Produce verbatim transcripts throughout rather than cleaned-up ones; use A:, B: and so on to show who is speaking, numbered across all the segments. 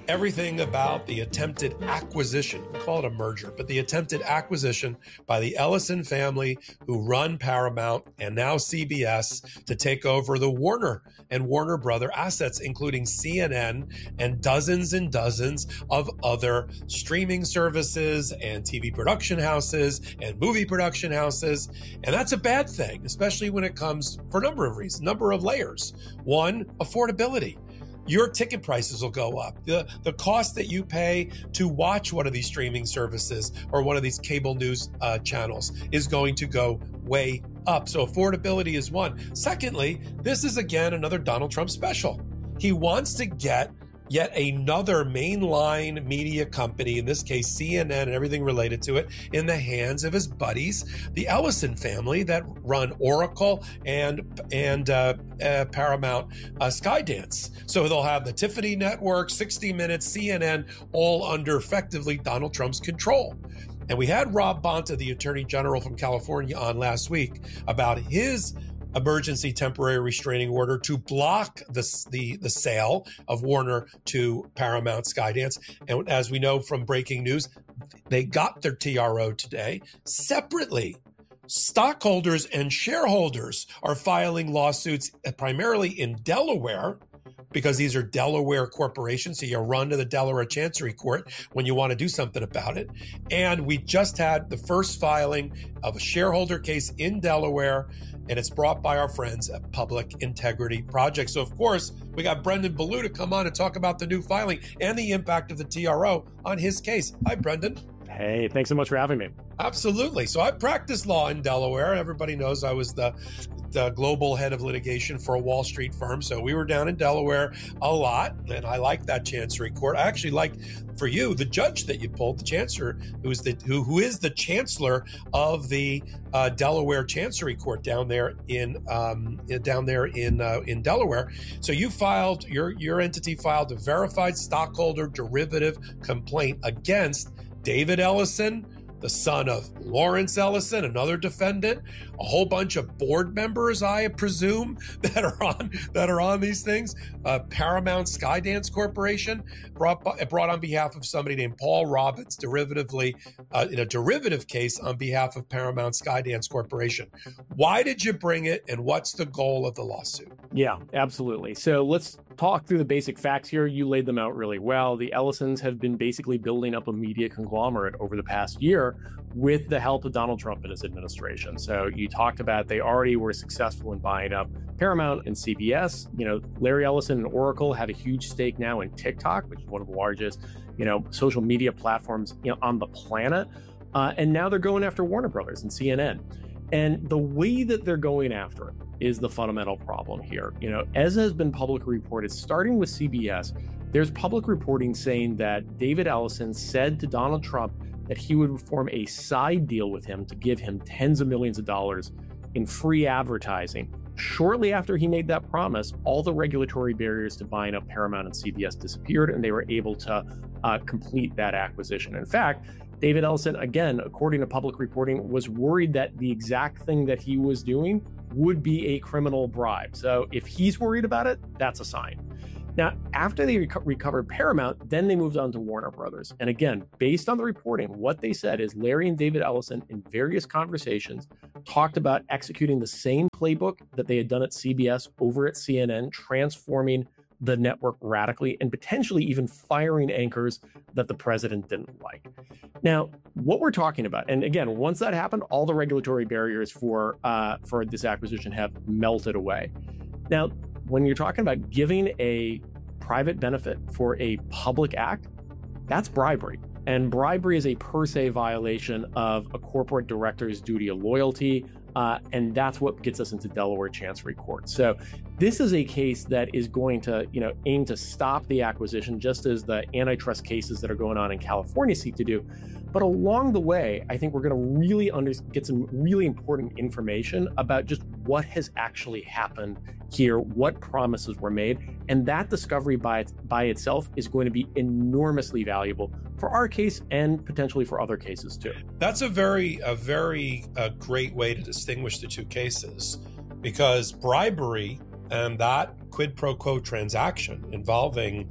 A: everything about the attempted acquisition, we call it a merger, but the attempted acquisition by the Ellison family, who run Paramount and now C B S, to take over the Warner and Warner Brother assets, including C N N and dozens and dozens of other streaming services and T V production houses and movie production houses. And that's a bad thing, especially when it comes for a number of reasons, number of layers. One, affordability. Your ticket prices will go up. The, the cost that you pay to watch one of these streaming services or one of these cable news uh, channels is going to go way up. So affordability is one. Secondly, this is again another Donald Trump special. He wants to get yet another mainline media company, in this case C N N and everything related to it, in the hands of his buddies, the Ellison family that run Oracle and and uh, uh, Paramount uh, Skydance. So they'll have the Tiffany Network, sixty minutes, C N N, all under effectively Donald Trump's control. And we had Rob Bonta, the Attorney General from California, on last week about his emergency temporary restraining order to block the, the, the sale of Warner to Paramount Skydance. And as we know from breaking news, they got their T R O today. Separately, stockholders and shareholders are filing lawsuits primarily in Delaware, because these are Delaware corporations. So you run to the Delaware Chancery Court when you want to do something about it. And we just had the first filing of a shareholder case in Delaware, and it's brought by our friends at Public Integrity Project. So, of course, we got Brendan Ballou to come on and talk about the new filing and the impact of the T R O on his case. Hi, Brendan.
B: Hey, thanks so much for having me.
A: Absolutely. So I practiced law in Delaware. Everybody knows I was the, the global head of litigation for a Wall Street firm. So we were down in Delaware a lot, and I liked that Chancery Court. I actually liked, for you, the judge that you pulled, the chancellor, who's the who who is the chancellor of the uh, Delaware Chancery Court down there in um, down there in uh, in Delaware. So you filed your your entity filed a verified stockholder derivative complaint against David Ellison, the son of Lawrence Ellison, another defendant, a whole bunch of board members, I presume, that are on that are on these things. Uh, Paramount Skydance Corporation brought brought on behalf of somebody named Paul Robbins, derivatively uh, in a derivative case on behalf of Paramount Skydance Corporation. Why did you bring it, and what's the goal of the lawsuit?
B: Yeah, absolutely. So let's talk through the basic facts here. You laid them out really well. The Ellisons have been basically building up a media conglomerate over the past year with the help of Donald Trump and his administration. So you talked about they already were successful in buying up Paramount and C B S. You know, Larry Ellison and Oracle have a huge stake now in TikTok, which is one of the largest, you know, social media platforms, you know, on the planet. Uh, and now they're going after Warner Brothers and C N N. And the way that they're going after it is the fundamental problem here. You know, as has been publicly reported, starting with C B S, there's public reporting saying that David Ellison said to Donald Trump that he would form a side deal with him to give him tens of millions of dollars in free advertising. Shortly after he made that promise, all the regulatory barriers to buying up Paramount and C B S disappeared, and they were able to uh, complete that acquisition. In fact, David Ellison, again, according to public reporting, was worried that the exact thing that he was doing would be a criminal bribe. So if he's worried about it, that's a sign. Now, after they reco- recovered Paramount, then they moved on to Warner Brothers. And again, based on the reporting, what they said is Larry and David Ellison, in various conversations, talked about executing the same playbook that they had done at C B S over at C N N, transforming the network radically and potentially even firing anchors that the president didn't like. Now, what we're talking about, and again, once that happened, all the regulatory barriers for uh, for this acquisition have melted away. Now, when you're talking about giving a private benefit for a public act, that's bribery. And bribery is a per se violation of a corporate director's duty of loyalty. Uh, and that's what gets us into Delaware Chancery Court. So this is a case that is going to, you know, aim to stop the acquisition, just as the antitrust cases that are going on in California seek to do. But along the way, I think we're going to really under, get some really important information about just what has actually happened here, what promises were made, and that discovery by by itself is going to be enormously valuable for our case and potentially for other cases too.
A: That's a very, a very uh, great way to distinguish the two cases, because bribery and that quid pro quo transaction involving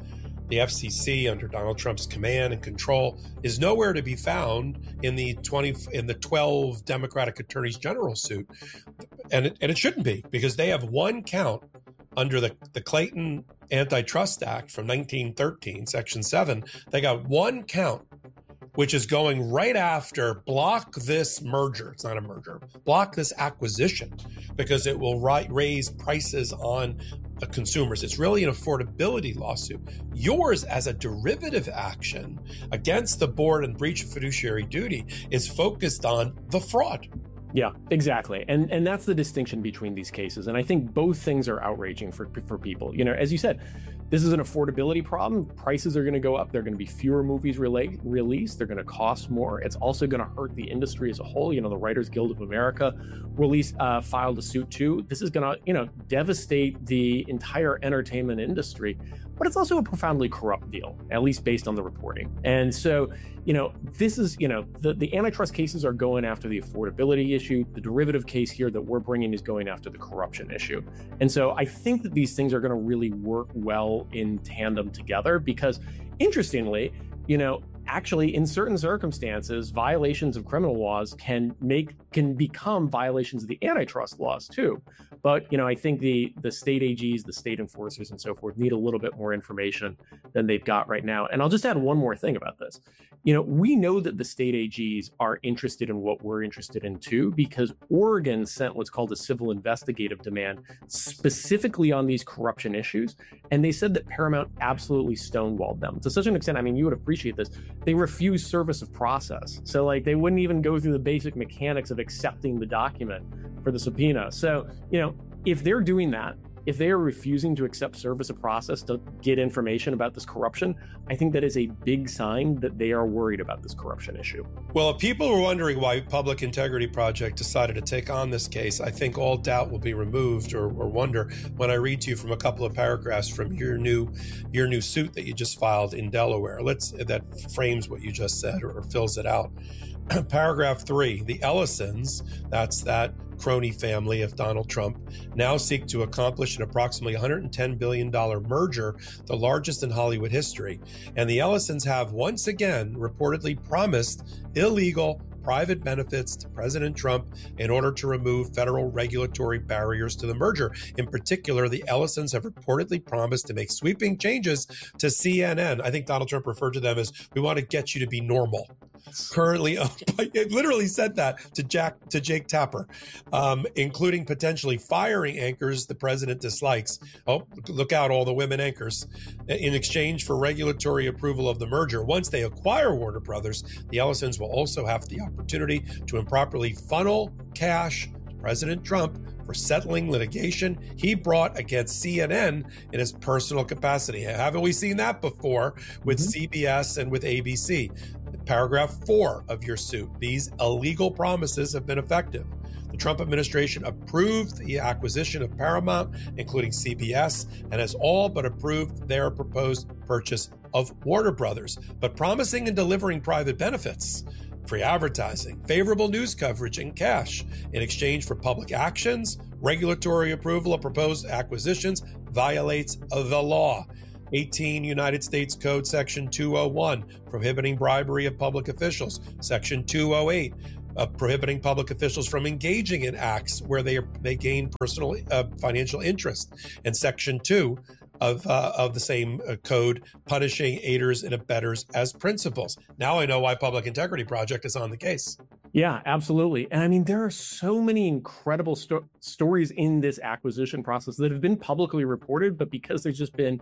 A: the F C C under Donald Trump's command and control is nowhere to be found in the twenty in the twelve Democratic attorneys general suit, and it, and it shouldn't be, because they have one count under the, the Clayton Antitrust Act from nineteen thirteen, Section seven. They got one count, which is going right after block this merger. It's not a merger. Block this acquisition, because it will ri- raise prices on the consumers. It's really an affordability lawsuit. Yours, as a derivative action against the board and breach of fiduciary duty, is focused on the fraud.
B: Yeah, exactly. And and that's the distinction between these cases. And I think both things are outraging for for people. You know, as you said, this is an affordability problem. Prices are going to go up. There are going to be fewer movies rela- released. They're going to cost more. It's also going to hurt the industry as a whole. You know, the Writers Guild of America released, uh, filed a suit too. This is going to, you know, devastate the entire entertainment industry. But it's also a profoundly corrupt deal, at least based on the reporting. And so, you know, this is, you know, the, the antitrust cases are going after the affordability issue. The derivative case here that we're bringing is going after the corruption issue. And so I think that these things are going to really work well in tandem together, because interestingly, you know, actually in certain circumstances, violations of criminal laws can make can become violations of the antitrust laws too. But, you know, I think the the state A Gs, the state enforcers and so forth need a little bit more information than they've got right now. And I'll just add one more thing about this. You know, we know that the state A Gs are interested in what we're interested in too, because Oregon sent what's called a civil investigative demand specifically on these corruption issues. And they said that Paramount absolutely stonewalled them to such an extent. I mean, you would appreciate this. They refused service of process. So like they wouldn't even go through the basic mechanics of accepting the document for the subpoena. So, you know, if they're doing that, if they are refusing to accept service of process to get information about this corruption, I think that is a big sign that they are worried about this corruption issue.
A: Well, if people are wondering why Public Integrity Project decided to take on this case, I think all doubt will be removed, or, or wonder, when I read to you from a couple of paragraphs from your new your new suit that you just filed in Delaware. Let's that frames what you just said, or, or fills it out. Paragraph three, the Ellisons, that's that crony family of Donald Trump, now seek to accomplish an approximately one hundred ten billion dollars merger, the largest in Hollywood history. And the Ellisons have once again reportedly promised illegal private benefits to President Trump in order to remove federal regulatory barriers to the merger. In particular, the Ellisons have reportedly promised to make sweeping changes to C N N. I think Donald Trump referred to them as, we want to get you to be normal. Currently, it literally said that to Jack to Jake Tapper, um, including potentially firing anchors the president dislikes. Oh, look out, all the women anchors. In exchange for regulatory approval of the merger, once they acquire Warner Brothers, the Ellisons will also have the opportunity to improperly funnel cash to President Trump for settling litigation he brought against C N N in his personal capacity. Haven't we seen that before with mm-hmm. C B S and with A B C? Paragraph four of your suit, these illegal promises have been effective. The Trump administration approved the acquisition of Paramount, including C B S, and has all but approved their proposed purchase of Warner Brothers, but promising and delivering private benefits, free advertising, favorable news coverage, and cash in exchange for public actions, regulatory approval of proposed acquisitions violates the law. eighteen United States Code Section two oh one, prohibiting bribery of public officials. Section two oh eight, uh, prohibiting public officials from engaging in acts where they are, they gain personal uh, financial interest. And Section two of uh, of the same uh, code, punishing aiders and abettors as principals. Now I know why Public Integrity Project is on the case.
B: Yeah, absolutely. And I mean, there are so many incredible sto- stories in this acquisition process that have been publicly reported, but because there's just been,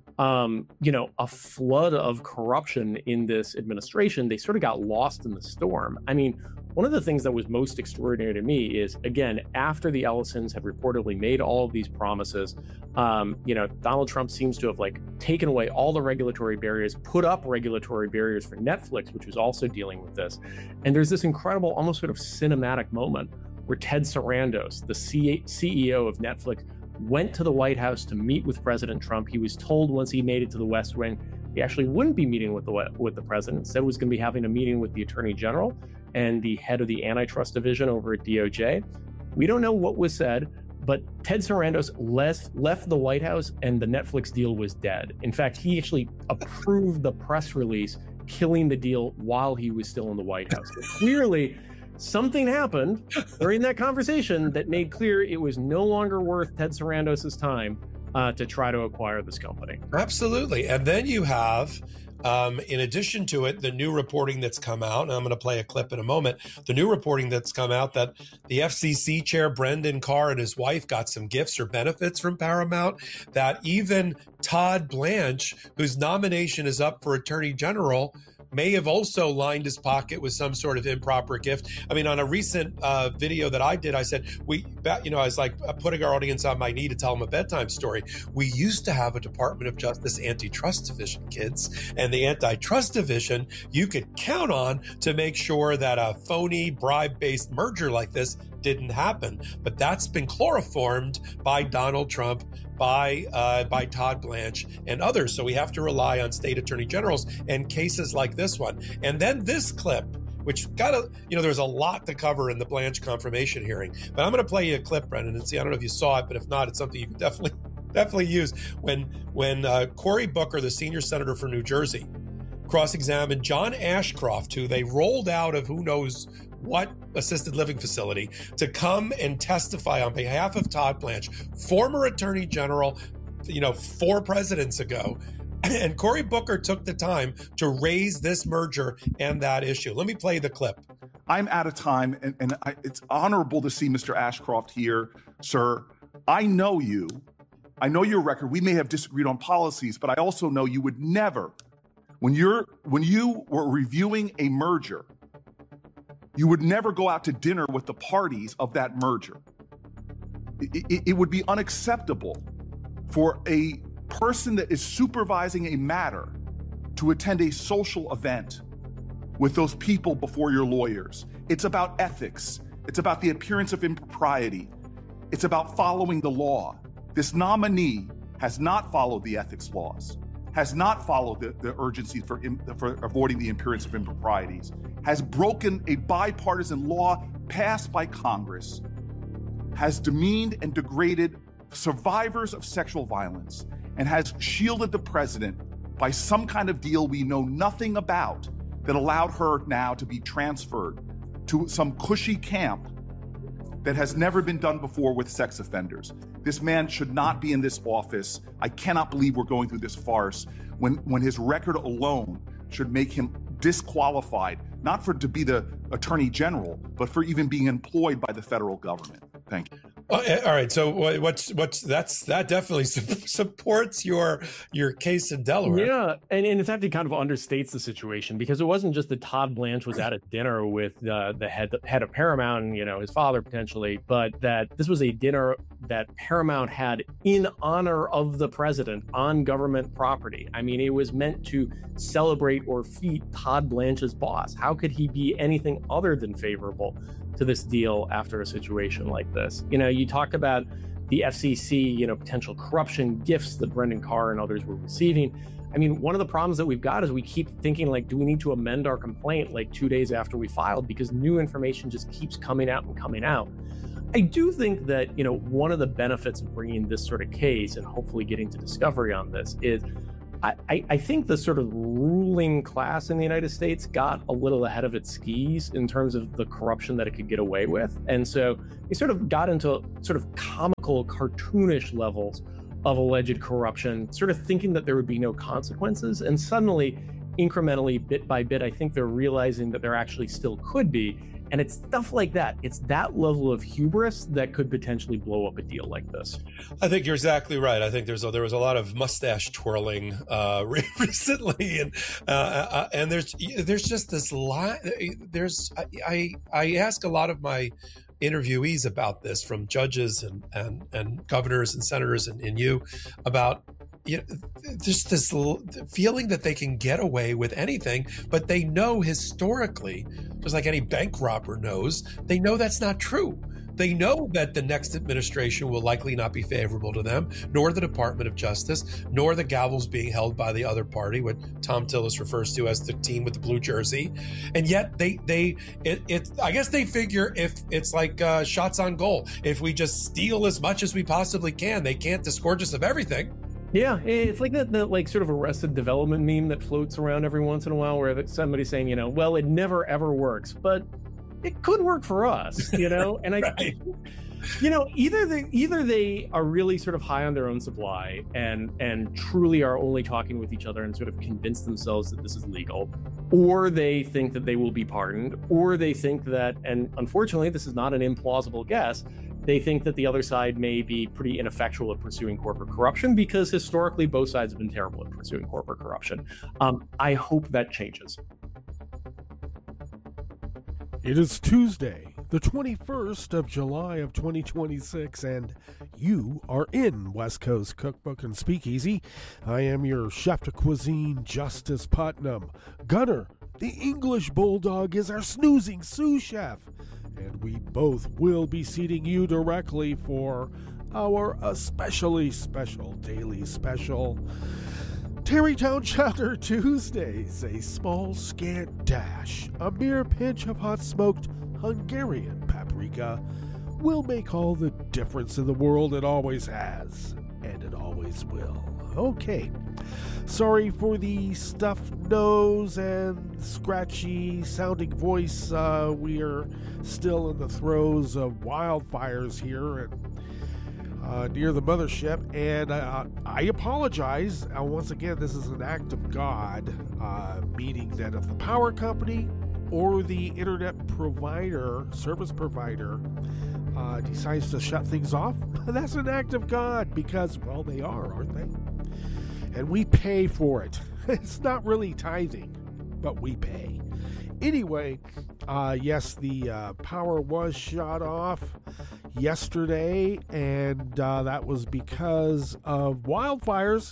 B: um, you know, a flood of corruption in this administration, they sort of got lost in the storm. I mean, one of the things that was most extraordinary to me is, again, after the Ellisons had reportedly made all of these promises, um, you know, Donald Trump seems to have like taken away all the regulatory barriers, put up regulatory barriers for Netflix, which was also dealing with this. And there's this incredible, almost sort of cinematic moment where Ted Sarandos, the C- CEO of Netflix, went to the White House to meet with President Trump. He was told once he made it to the West Wing, he actually wouldn't be meeting with the with the president. Said he was going to be having a meeting with the Attorney General and the head of the antitrust division over at D O J. We don't know what was said, but Ted Sarandos left, left the White House and the Netflix deal was dead. In fact, he actually approved the press release killing the deal while he was still in the White House. But clearly, something happened during that conversation that made clear it was no longer worth Ted Sarandos' time uh, to try to acquire this company.
A: Absolutely. And then you have, um, in addition to it, the new reporting that's come out, and I'm going to play a clip in a moment, the new reporting that's come out that the F C C chair, Brendan Carr, and his wife got some gifts or benefits from Paramount, that even Todd Blanche, whose nomination is up for Attorney General, may have also lined his pocket with some sort of improper gift. I mean, on a recent uh, video that I did, I said, we, you know, I was like putting our audience on my knee to tell them a bedtime story. We used to have a Department of Justice antitrust division, kids, and the antitrust division you could count on to make sure that a phony bribe-based merger like this didn't happen. But that's been chloroformed by Donald Trump, by uh, by Todd Blanche and others. So we have to rely on state attorney generals and cases like this one. And then this clip, which got a, you know, there's a lot to cover in the Blanche confirmation hearing. But I'm going to play you a clip, Brendan, and see, I don't know if you saw it, but if not, it's something you can definitely definitely use. When, when uh, Cory Booker, the senior senator from New Jersey, cross-examined John Ashcroft, who they rolled out of who knows what assisted living facility, to come and testify on behalf of Todd Blanche, former attorney general, you know, four presidents ago. And Cory Booker took the time to raise this merger and that issue. Let me play the clip.
C: I'm out of time, and, and I, it's honorable to see Mister Ashcroft here, sir. I know you. I know your record. We may have disagreed on policies, but I also know you would never, when you're when you were reviewing a merger, you would never go out to dinner with the parties of that merger. It, it, it would be unacceptable for a person that is supervising a matter to attend a social event with those people before your lawyers. It's about ethics. It's about the appearance of impropriety. It's about following the law. This nominee has not followed the ethics laws, has not followed the, the urgency for, for avoiding the appearance of improprieties, has broken a bipartisan law passed by Congress, has demeaned and degraded survivors of sexual violence, and has shielded the president by some kind of deal we know nothing about that allowed her now to be transferred to some cushy camp that has never been done before with sex offenders. This man should not be in this office. I cannot believe we're going through this farce when, when his record alone should make him disqualified, not for to be the attorney general, but for even being employed by the federal government. Thank you.
A: Oh, all right. So what's what's that's that definitely supports your your case in Delaware.
B: Yeah, and, and in fact, it kind of understates the situation, because it wasn't just that Todd Blanche was at a dinner with uh, the head the head of Paramount and, you know, his father potentially, but that this was a dinner that Paramount had in honor of the president on government property. I mean, it was meant to celebrate or feat Todd Blanche's boss. How could he be anything other than favorable to this deal after a situation like this? You know, you talk about the F C C, you know, potential corruption gifts that Brendan Carr and others were receiving. I mean, one of the problems that we've got is we keep thinking, like, do we need to amend our complaint like two days after we filed, because new information just keeps coming out and coming out. I do think that, you know, one of the benefits of bringing this sort of case and hopefully getting to discovery on this is I, I think the sort of ruling class in the United States got a little ahead of its skis in terms of the corruption that it could get away with. And so they sort of got into sort of comical, cartoonish levels of alleged corruption, sort of thinking that there would be no consequences. And suddenly, incrementally, bit by bit, I think they're realizing that there actually still could be. And it's stuff like that. It's that level of hubris that could potentially blow up a deal like this.
A: I think you're exactly right. I think there's a, there was a lot of mustache twirling uh, recently, and uh, uh, and there's there's just this lot. There's I I ask a lot of my interviewees about this, from judges and and, and governors and senators and, and you, about, you know, just this feeling that they can get away with anything, but they know historically, just like any bank robber knows, they know that's not true. They know that the next administration will likely not be favorable to them, nor the Department of Justice, nor the gavels being held by the other party, what Tom Tillis refers to as the team with the blue jersey. And yet they, they, it, it I guess they figure if it's like uh, shots on goal, if we just steal as much as we possibly can, they can't disgorge us of everything.
B: Yeah, it's like that, that like sort of Arrested Development meme that floats around every once in a while where somebody's saying, you know, well, it never ever works, but it could work for us, you know? And I, right. you know, either they, either they are really sort of high on their own supply and, and truly are only talking with each other and sort of convince themselves that this is legal, or they think that they will be pardoned, or they think that, and unfortunately, this is not an implausible guess, they think that the other side may be pretty ineffectual at pursuing corporate corruption because historically both sides have been terrible at pursuing corporate corruption. Um, I hope that changes.
D: It is Tuesday, the twenty-first of July of twenty twenty-six, and you are in West Coast Cookbook and Speakeasy. I am your chef de cuisine, Justice Putnam. Gunner, the English Bulldog, is our snoozing sous chef. And we both will be seating you directly for our especially special daily special, Tarrytown Chowder Tuesdays, a small scant dash, a mere pinch of hot-smoked Hungarian paprika will make all the difference in the world. It always has, and it always will. Okay, sorry for the stuffed nose and scratchy sounding voice. Uh, we are still in the throes of wildfires here at, uh, near the mothership, and uh, I apologize. Uh, once again, this is an act of God, uh, meaning that if the power company or the internet provider, service provider, uh, decides to shut things off, that's an act of God because, well, they are, aren't they? And we pay for it. It's not really tithing, but we pay. Anyway, uh, yes, the uh, power was shut off yesterday, and uh, that was because of wildfires.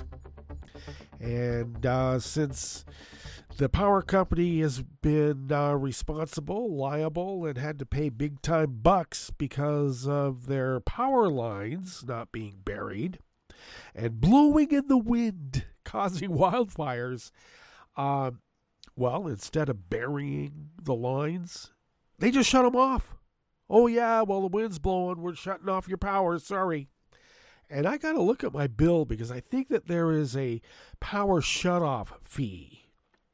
D: And uh, since the power company has been uh, responsible, liable, and had to pay big-time bucks because of their power lines not being buried and blowing in the wind, causing wildfires, uh, well, instead of burying the lines, they just shut them off. Oh, yeah, well, the wind's blowing. We're shutting off your power. Sorry. And I got to look at my bill because I think that there is a power shutoff fee.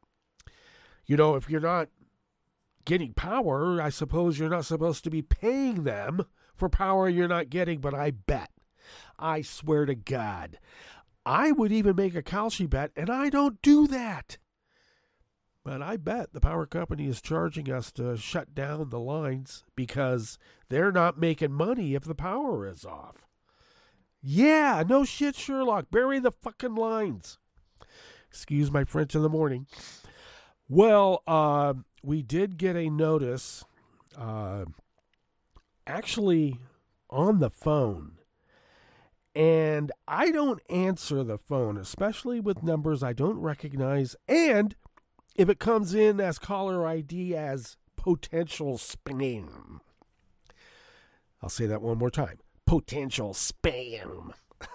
D: You know, if you're not getting power, I suppose you're not supposed to be paying them for power you're not getting, but I bet, I swear to God, I would even make a Kalshi bet, and I don't do that. But I bet the power company is charging us to shut down the lines because they're not making money if the power is off. Yeah, no shit, Sherlock. Bury the fucking lines. Excuse my French in the morning. Well, uh, we did get a notice, uh, actually on the phone. And I don't answer the phone, especially with numbers I don't recognize. And if it comes in as caller I D as potential spam. I'll say that one more time. Potential spam.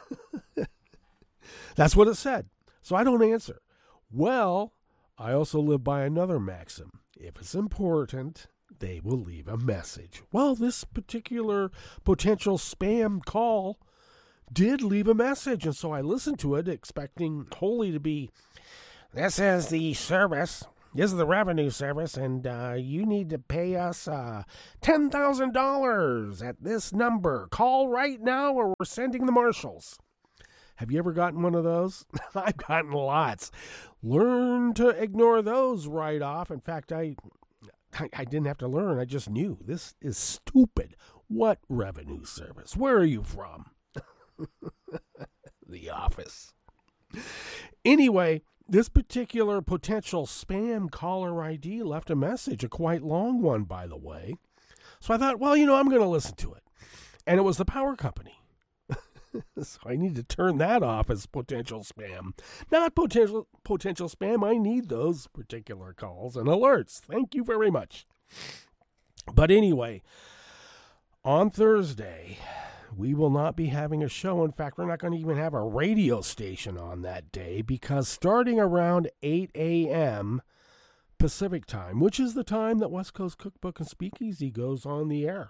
D: That's what it said. So I don't answer. Well, I also live by another maxim. If it's important, they will leave a message. Well, this particular potential spam call did leave a message, and so I listened to it expecting wholly to be, this is the service, this is the revenue service, and uh, you need to pay us uh, ten thousand dollars at this number. Call right now or we're sending the marshals. Have you ever gotten one of those? I've gotten lots. Learn to ignore those right off. In fact, I, I I didn't have to learn. I just knew. This is stupid. What revenue service? Where are you from? The Office. Anyway, this particular potential spam caller I D left a message, a quite long one, by the way. So I thought, well, you know, I'm going to listen to it. And it was the power company. So I need to turn that off as potential spam. Not potential potential spam. I need those particular calls and alerts. Thank you very much. But anyway, on Thursday, we will not be having a show. In fact, we're not going to even have a radio station on that day because starting around eight a.m. Pacific time, which is the time that West Coast Cookbook and Speakeasy goes on the air.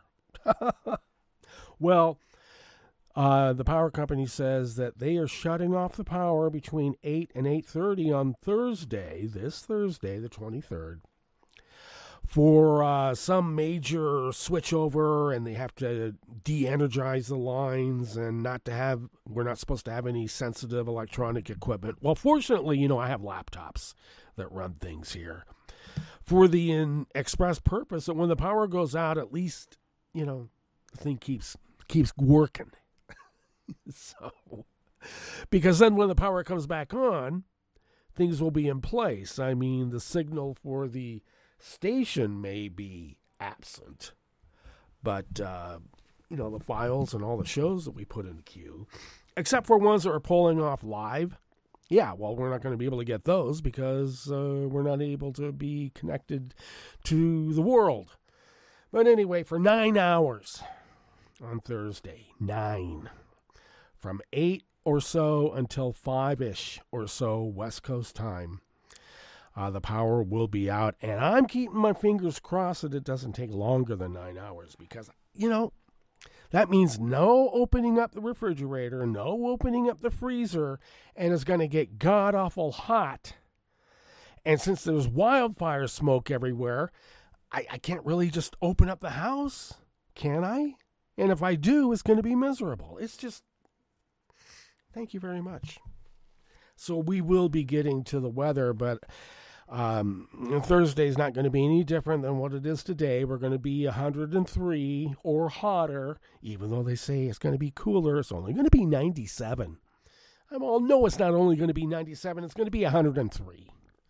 D: Well, uh, the power company says that they are shutting off the power between eight and eight thirty on Thursday, this Thursday, the twenty-third, for uh, some major switchover, and they have to de-energize the lines and not to have, we're not supposed to have any sensitive electronic equipment. Well, fortunately, you know, I have laptops that run things here for the in express purpose that when the power goes out, at least, you know, the thing keeps keeps working. So, because then when the power comes back on, things will be in place. I mean, the signal for the station may be absent, but, uh, you know, the files and all the shows that we put in the queue, except for ones that are pulling off live, yeah, well, we're not going to be able to get those because uh, we're not able to be connected to the world. But anyway, for nine hours on Thursday, nine, from eight or so until five-ish or so West Coast time, uh, the power will be out. And I'm keeping my fingers crossed that it doesn't take longer than nine hours because, you know, that means no opening up the refrigerator, no opening up the freezer, and it's going to get god-awful hot. And since there's wildfire smoke everywhere, I, I can't really just open up the house, can I? And if I do, it's going to be miserable. It's just, thank you very much. So we will be getting to the weather, but um, Thursday is not going to be any different than what it is today. We're going to be one hundred three or hotter, even though they say it's going to be cooler. It's only going to be ninety-seven. I all know it's not only going to be ninety-seven, it's going to be one hundred three.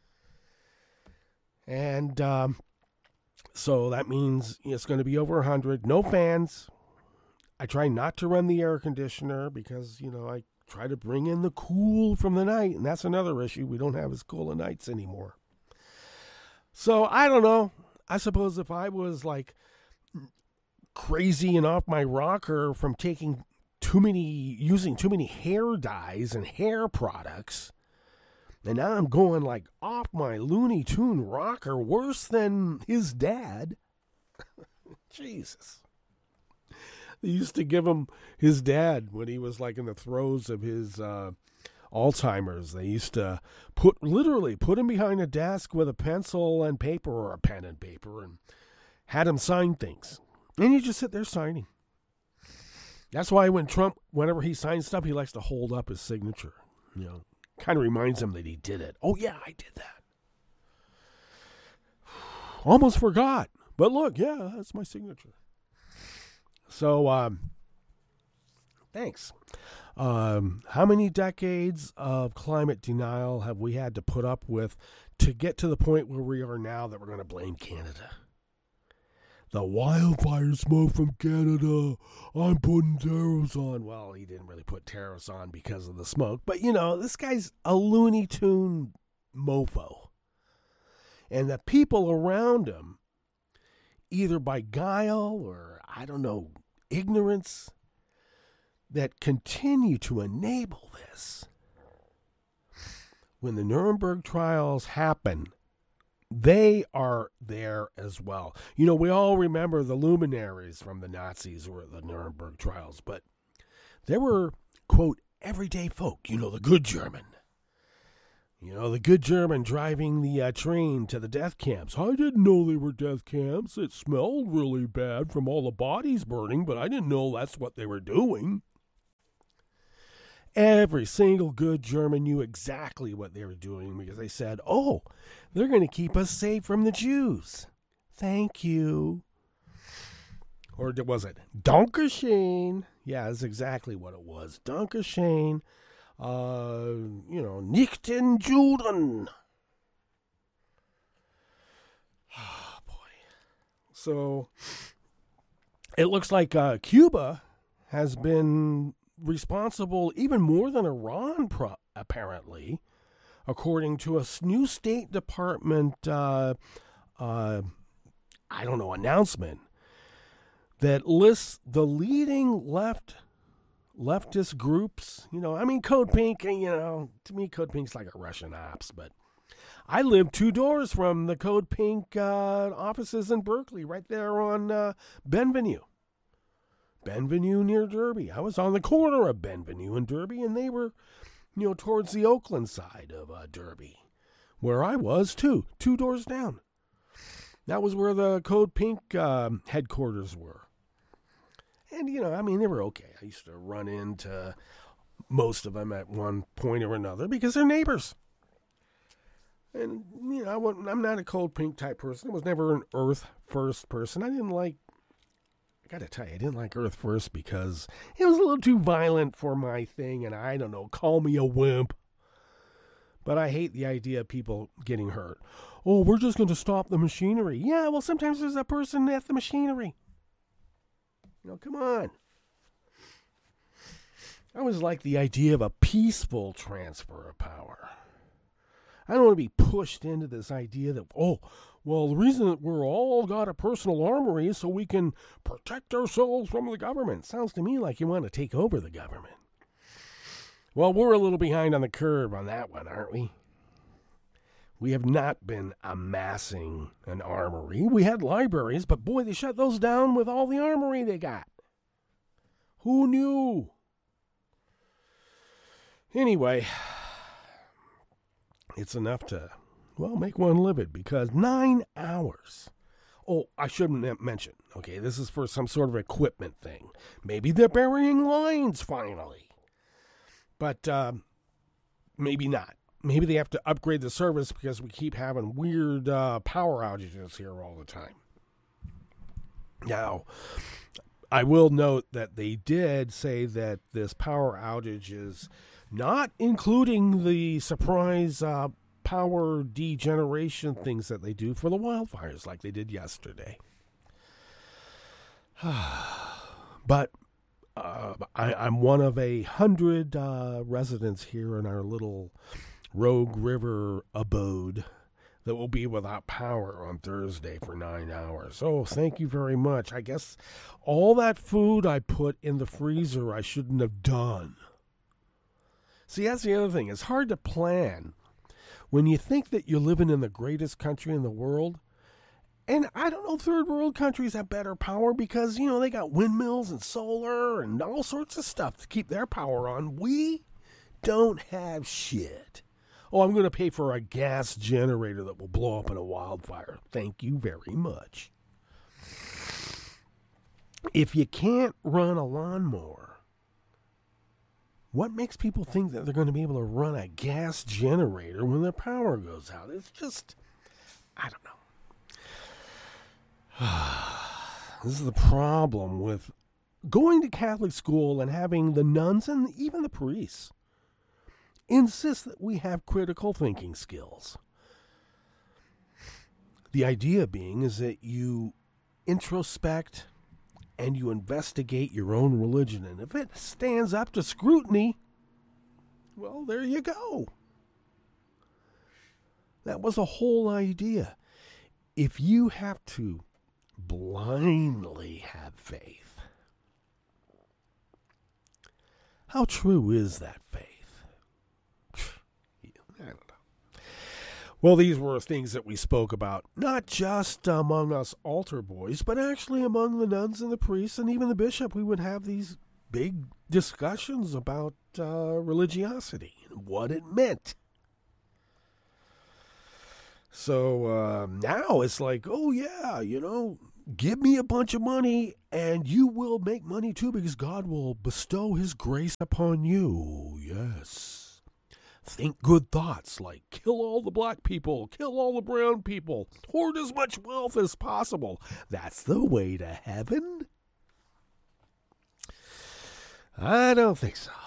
D: And um, so that means it's going to be over one hundred. No fans. I try not to run the air conditioner because, you know, I try to bring in the cool from the night, and that's another issue. We don't have as cool of nights anymore. So, I don't know. I suppose if I was, like, crazy and off my rocker from taking too many, using too many hair dyes and hair products, and now I'm going, like, off my Looney Tune rocker worse than his dad. Jesus. They used to give him his dad when he was like in the throes of his uh, Alzheimer's. They used to put literally put him behind a desk with a pencil and paper or a pen and paper and had him sign things. And you just sit there signing. That's why when Trump, whenever he signs stuff, he likes to hold up his signature. You know, kind of reminds him that he did it. Oh, yeah, I did that. Almost forgot. But look, yeah, that's my signature. So, um, thanks. Um, how many decades of climate denial have we had to put up with to get to the point where we are now that we're going to blame Canada? The wildfire smoke from Canada. I'm putting tariffs on. Well, he didn't really put tariffs on because of the smoke. But, you know, this guy's a Looney Tune mofo. And the people around him, either by guile or, I don't know, ignorance, that continue to enable this. When the Nuremberg trials happen, they are there as well. You know, we all remember the luminaries from the Nazis who were at the Nuremberg trials, but there were, quote, everyday folk, you know, the good German. You know, the good German driving the uh, train to the death camps. I didn't know they were death camps. It smelled really bad from all the bodies burning, but I didn't know that's what they were doing. Every single good German knew exactly what they were doing because they said, oh, they're going to keep us safe from the Jews. Thank you. Or was it Dankeschön? Yeah, that's exactly what it was. Dankeschön. Uh, you know, nicht den Juden. Oh, boy. So, it looks like uh, Cuba has been responsible even more than Iran, pro- apparently, according to a new State Department, uh, uh, I don't know, announcement. that lists the leading left leftist groups. You know, I mean, Code Pink, you know, to me, Code Pink's like a Russian ops, but I live two doors from the Code Pink uh, offices in Berkeley, right there on uh, Benvenue. Benvenue near Derby. I was on the corner of Benvenue and Derby, and they were, you know, towards the Oakland side of uh, Derby, where I was too, two doors down. That was where the Code Pink uh, headquarters were. And, you know, I mean, they were okay. I used to run into most of them at one point or another because they're neighbors. And, you know, I wasn't, I'm not a Code Pink type person. I was never an Earth First person. I didn't like, I got to tell you, I didn't like Earth First because it was a little too violent for my thing. And I don't know, call me a wimp. But I hate the idea of people getting hurt. Oh, we're just going to stop the machinery. Yeah, well, sometimes there's a person at the machinery. You know, come on. I always like the idea of a peaceful transfer of power. I don't want to be pushed into this idea that, oh, well, the reason that we're all got a personal armory is so we can protect ourselves from the government. Sounds to me like you want to take over the government. Well, we're a little behind on the curve on that one, aren't we? We have not been amassing an armory. We had libraries, but boy, they shut those down with all the armory they got. Who knew? Anyway, it's enough to, well, make one livid because nine hours. Oh, I shouldn't mention, okay, this is for some sort of equipment thing. Maybe they're burying lines finally. But uh, maybe not. Maybe they have to upgrade the service because we keep having weird uh, power outages here all the time. Now, I will note that they did say that this power outage is not including the surprise uh, power degeneration things that they do for the wildfires like they did yesterday. But uh, I, I'm one of a hundred uh, residents here in our little Rogue River abode that will be without power on Thursday for nine hours. Oh, thank you very much. I guess all that food I put in the freezer I shouldn't have done. See, that's the other thing. It's hard to plan when you think that you're living in the greatest country in the world. And I don't know, third world countries have better power because, you know, they got windmills and solar and all sorts of stuff to keep their power on. We don't have shit. Oh, I'm going to pay for a gas generator that will blow up in a wildfire. Thank you very much. If you can't run a lawnmower, what makes people think that they're going to be able to run a gas generator when their power goes out? It's just, I don't know. This is the problem with going to Catholic school and having the nuns and even the priests insist that we have critical thinking skills. The idea being is that you introspect and you investigate your own religion. And if it stands up to scrutiny, well, there you go. That was the whole idea. If you have to blindly have faith, how true is that faith? I don't know. Well, these were things that we spoke about, not just among us altar boys, but actually among the nuns and the priests and even the bishop. We would have these big discussions about uh, religiosity and what it meant. So uh, now it's like, oh yeah, you know, give me a bunch of money and you will make money too because God will bestow his grace upon you. Yes. Think good thoughts like kill all the black people, kill all the brown people, hoard as much wealth as possible. That's the way to heaven? I don't think so.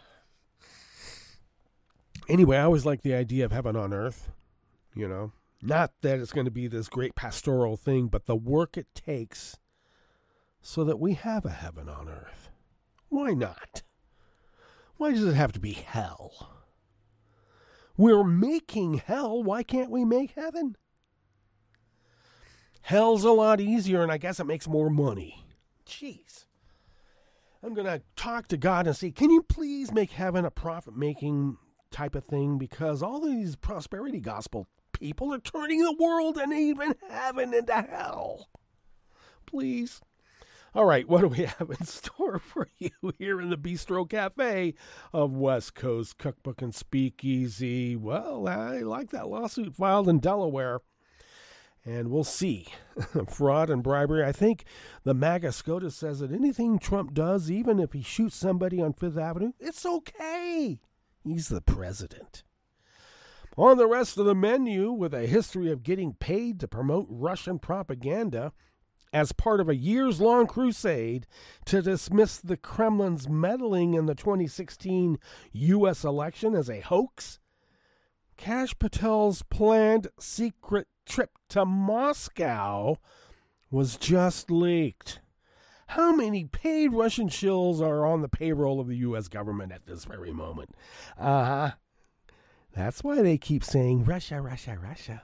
D: Anyway, I always like the idea of heaven on earth, you know. Not that it's going to be this great pastoral thing, but the work it takes so that we have a heaven on earth. Why not? Why does it have to be hell? We're making hell. Why can't we make heaven? Hell's a lot easier, and I guess it makes more money. Jeez. I'm going to talk to God and say, can you please make heaven a profit-making type of thing? Because all these prosperity gospel people are turning the world and even heaven into hell. Please. All right, what do we have in store for you here in the Bistro Cafe of West Coast Cookbook and Speakeasy? Well, I like that lawsuit filed in Delaware. And we'll see. Fraud and bribery. I think the MAGA SCOTUS says that anything Trump does, even if he shoots somebody on Fifth Avenue, it's okay. He's the president. On the rest of the menu, with a history of getting paid to promote Russian propaganda as part of a years-long crusade to dismiss the Kremlin's meddling in the twenty sixteen U S election as a hoax, Kash Patel's planned secret trip to Moscow was just leaked. How many paid Russian shills are on the payroll of the U S government at this very moment? Uh-huh. That's why they keep saying Russia, Russia, Russia.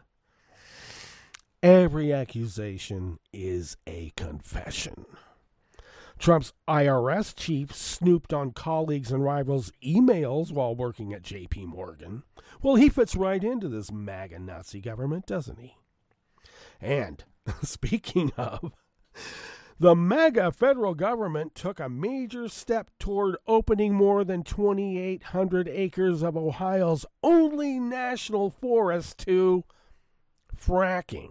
D: Every accusation is a confession. Trump's I R S chief snooped on colleagues and rivals' emails while working at J P Morgan. Well, he fits right into this MAGA Nazi government, doesn't he? And, speaking of, the MAGA federal government took a major step toward opening more than twenty-eight hundred acres of Ohio's only national forest to fracking.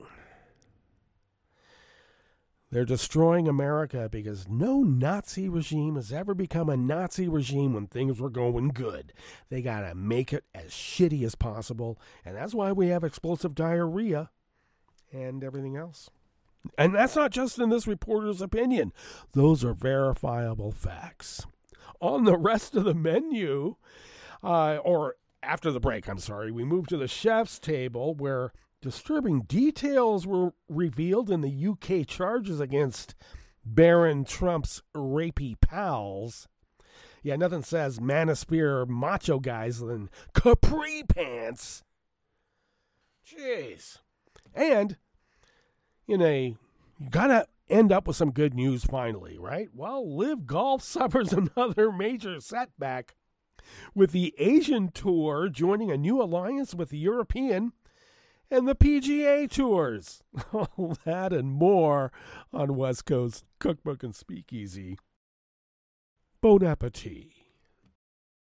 D: They're destroying America because no Nazi regime has ever become a Nazi regime when things were going good. They got to make it as shitty as possible, and that's why we have explosive diarrhea and everything else. And that's not just in this reporter's opinion. Those are verifiable facts. On the rest of the menu, uh, or after the break, I'm sorry, we move to the chef's table where disturbing details were revealed in the U K charges against Baron Trump's rapey pals. Yeah, nothing says manosphere macho guys than capri pants. Jeez. And in a, you gotta end up with some good news finally, right? Well, Live Golf suffers another major setback with the Asian Tour joining a new alliance with the European and the P G A Tours. All that and more on West Coast Cookbook and Speakeasy. Bon appetit.